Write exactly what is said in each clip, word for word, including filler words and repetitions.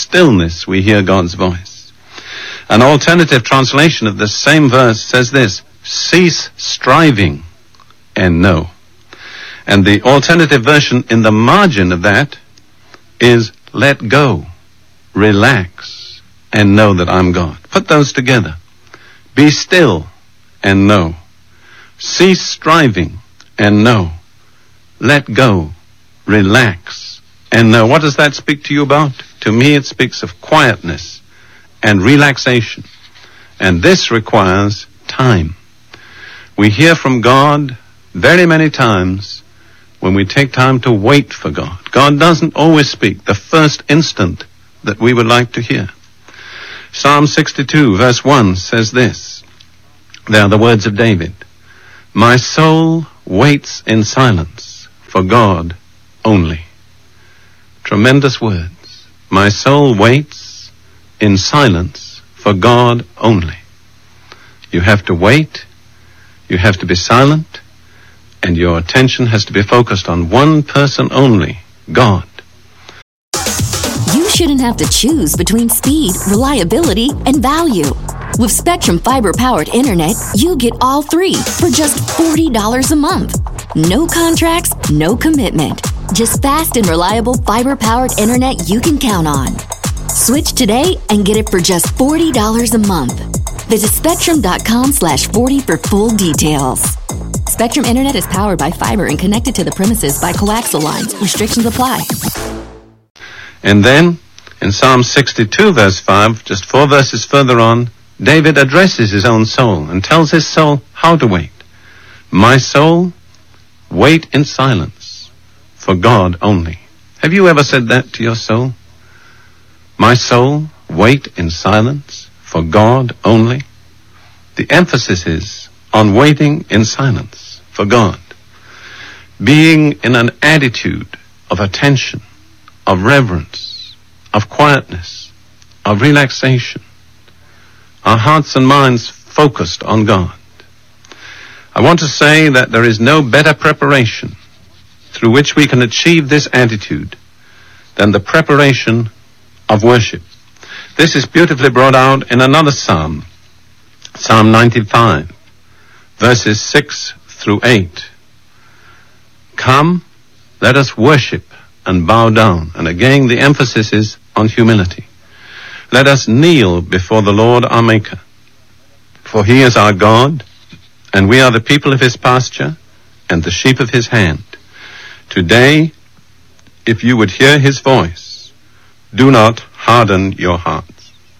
stillness we hear God's voice. An alternative translation of the same verse says this: cease striving and know. And the alternative version in the margin of that is let go, relax, and know that I'm God. Put those together. Be still and know. Cease striving and know. Let go, relax, and know. What does that speak to you about? To me, it speaks of quietness and relaxation. And this requires time. We hear from God very many times when we take time to wait for God. God doesn't always speak the first instant that we would like to hear. Psalm sixty-two, verse one says this. They are the words of David. My soul waits in silence for God only. Tremendous words. My soul waits in silence for God only. You have to wait. You have to be silent. And your attention has to be focused on one person only, God. You shouldn't have to choose between speed, reliability, and value. With Spectrum fiber-powered internet, you get all three for just forty dollars a month. No contracts, no commitment. Just fast and reliable fiber-powered internet you can count on. Switch today and get it for just forty dollars a month. Visit spectrum.com slash 40 for full details. Spectrum Internet is powered by fiber and connected to the premises by coaxial lines. Restrictions apply. And then, in Psalm sixty-two, verse five, just four verses further on, David addresses his own soul and tells his soul how to wait. My soul, wait in silence for God only. Have you ever said that to your soul? My soul, wait in silence for God only. The emphasis is on waiting in silence for God. Being in an attitude of attention, of reverence, of quietness, of relaxation. Our hearts and minds focused on God. I want to say that there is no better preparation through which we can achieve this attitude than the preparation of worship. This is beautifully brought out in another psalm, Psalm ninety-five, verses six through eight. Come, let us worship and bow down. And again, the emphasis is on humility. Let us kneel before the Lord our Maker. For he is our God, and we are the people of his pasture, and the sheep of his hand. Today, if you would hear his voice, do not harden your hearts.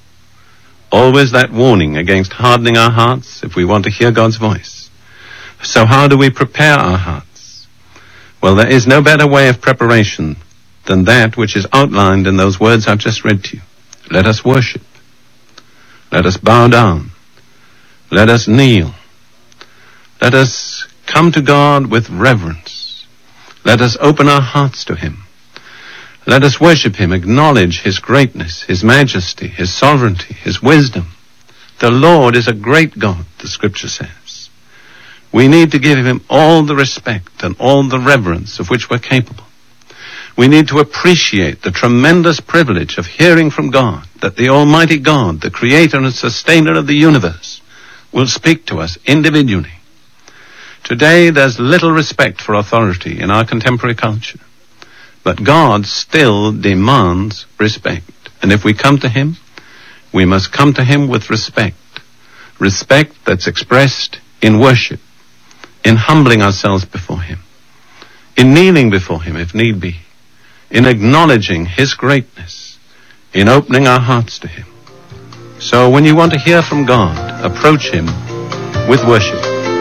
Always that warning against hardening our hearts if we want to hear God's voice. So how do we prepare our hearts? Well, there is no better way of preparation than that which is outlined in those words I've just read to you. Let us worship. Let us bow down. Let us kneel. Let us come to God with reverence. Let us open our hearts to him. Let us worship him, acknowledge his greatness, his majesty, his sovereignty, his wisdom. The Lord is a great God, the scripture says. We need to give him all the respect and all the reverence of which we're capable. We need to appreciate the tremendous privilege of hearing from God, that the Almighty God, the creator and sustainer of the universe, will speak to us individually. Today, there's little respect for authority in our contemporary culture. But God still demands respect. And if we come to him, we must come to him with respect. Respect that's expressed in worship, in humbling ourselves before him, in kneeling before him if need be, in acknowledging his greatness, in opening our hearts to him. So when you want to hear from God, approach him with worship.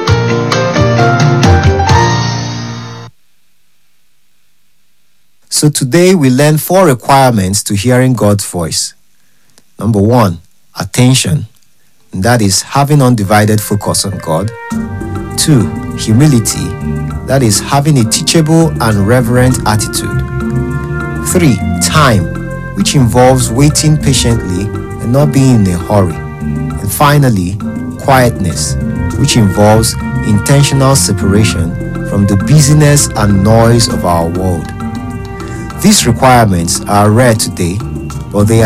So today we learn four requirements to hearing God's voice. Number one, attention. And that is having undivided focus on God. Two, humility. That is having a teachable and reverent attitude. Three, time, which involves waiting patiently and not being in a hurry. And finally, quietness, which involves intentional separation from the busyness and noise of our world. These requirements are rare today, but they